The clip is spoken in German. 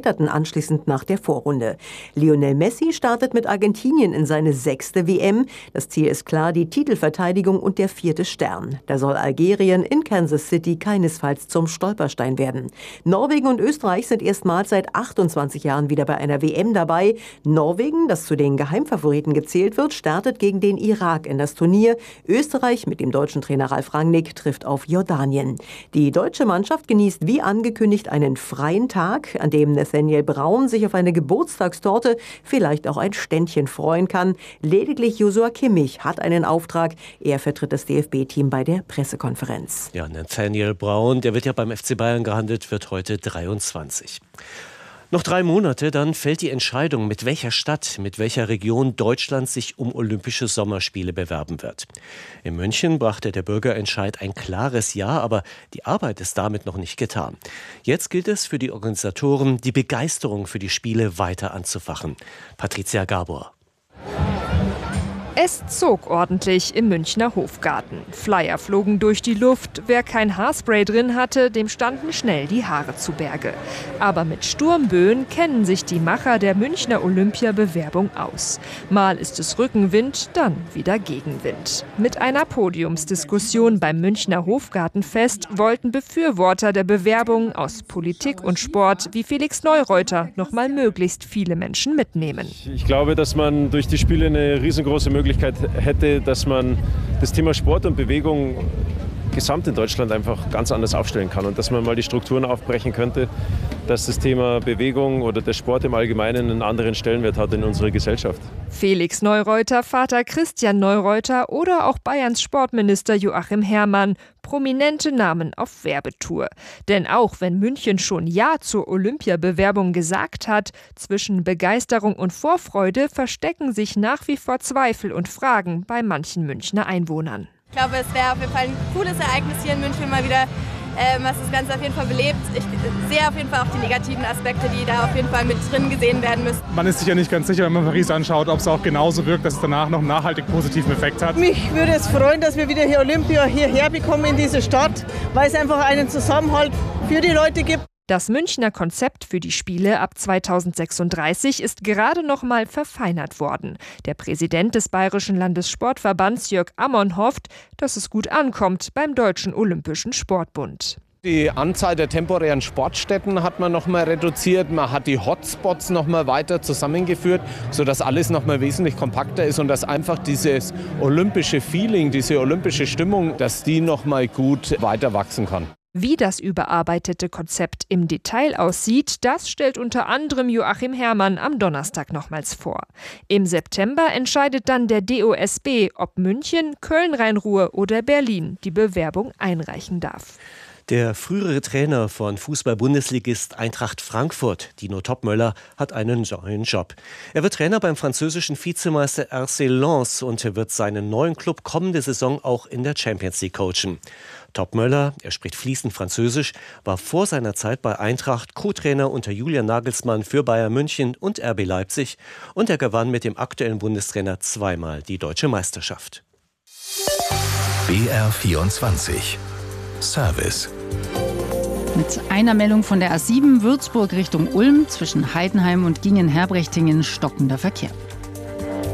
scheiterten anschließend nach der Vorrunde. Lionel Messi startet mit Argentinien in seine 6. WM. Das Ziel ist klar, die Titelverteidigung und der 4. Stern. Da soll Algerien in Kansas City keinesfalls zum Stolperstein werden. Norwegen und Österreich sind erstmals seit 28 Jahren wieder bei einer WM dabei. Norwegen, das zu den Geheimfavoriten gezählt wird, startet gegen den Irak in das Turnier. Österreich mit dem deutschen Trainer Ralf Rangnick trifft auf Jordanien. Die deutsche Mannschaft genießt wie angekündigt einen freien Tag, an dem Nathaniel Braun sich auf eine Geburtstagstorte, vielleicht auch ein Ständchen freuen kann. Lediglich Joshua Kimmich hat einen Auftrag. Er vertritt das DFB-Team bei der Pressekonferenz. Ja, Nathaniel Braun, der wird ja beim FC Bayern gehandelt, wird heute 23. Noch 3 Monate, dann fällt die Entscheidung, mit welcher Stadt, mit welcher Region Deutschland sich um Olympische Sommerspiele bewerben wird. In München brachte der Bürgerentscheid ein klares Ja, aber die Arbeit ist damit noch nicht getan. Jetzt gilt es für die Organisatoren, die Begeisterung für die Spiele weiter anzufachen. Patricia Gabor. Es zog ordentlich im Münchner Hofgarten. Flyer flogen durch die Luft. Wer kein Haarspray drin hatte, dem standen schnell die Haare zu Berge. Aber mit Sturmböen kennen sich die Macher der Münchner Olympiabewerbung aus. Mal ist es Rückenwind, dann wieder Gegenwind. Mit einer Podiumsdiskussion beim Münchner Hofgartenfest wollten Befürworter der Bewerbung aus Politik und Sport wie Felix Neureuter noch mal möglichst viele Menschen mitnehmen. Ich glaube, dass man durch die Spiele eine riesengroße Möglichkeit hätte, dass man das Thema Sport und Bewegung gesamt in Deutschland einfach ganz anders aufstellen kann und dass man mal die Strukturen aufbrechen könnte, dass das Thema Bewegung oder der Sport im Allgemeinen einen anderen Stellenwert hat in unserer Gesellschaft. Felix Neureuter, Vater Christian Neureuter oder auch Bayerns Sportminister Joachim Herrmann. Prominente Namen auf Werbetour. Denn auch wenn München schon Ja zur Olympiabewerbung gesagt hat, zwischen Begeisterung und Vorfreude verstecken sich nach wie vor Zweifel und Fragen bei manchen Münchner Einwohnern. Ich glaube, es wäre auf jeden Fall ein cooles Ereignis hier in München mal wieder, was das Ganze auf jeden Fall belebt. Ich sehe auf jeden Fall auch die negativen Aspekte, die da auf jeden Fall mit drin gesehen werden müssen. Man ist sich ja nicht ganz sicher, wenn man Paris anschaut, ob es auch genauso wirkt, dass es danach noch einen nachhaltig positiven Effekt hat. Mich würde es freuen, dass wir wieder hier Olympia hierher bekommen in diese Stadt, weil es einfach einen Zusammenhalt für die Leute gibt. Das Münchner Konzept für die Spiele ab 2036 ist gerade noch mal verfeinert worden. Der Präsident des Bayerischen Landessportverbands Jörg Ammon hofft, dass es gut ankommt beim Deutschen Olympischen Sportbund. Die Anzahl der temporären Sportstätten hat man noch mal reduziert. Man hat die Hotspots noch mal weiter zusammengeführt, sodass alles noch mal wesentlich kompakter ist und dass einfach dieses olympische Feeling, diese olympische Stimmung, dass die noch mal gut weiter wachsen kann. Wie das überarbeitete Konzept im Detail aussieht, das stellt unter anderem Joachim Herrmann am Donnerstag nochmals vor. Im September entscheidet dann der DOSB, ob München, Köln-Rhein-Ruhr oder Berlin die Bewerbung einreichen darf. Der frühere Trainer von Fußball-Bundesligist Eintracht Frankfurt, Dino Topmöller, hat einen neuen Job. Er wird Trainer beim französischen Vizemeister RC Lens und wird seinen neuen Club kommende Saison auch in der Champions League coachen. Topmöller, er spricht fließend Französisch, war vor seiner Zeit bei Eintracht Co-Trainer unter Julian Nagelsmann für Bayern München und RB Leipzig und er gewann mit dem aktuellen Bundestrainer zweimal die deutsche Meisterschaft. BR24 Service. Mit einer Meldung von der A7 Würzburg Richtung Ulm zwischen Heidenheim und Gingen-Herbrechtingen stockender Verkehr.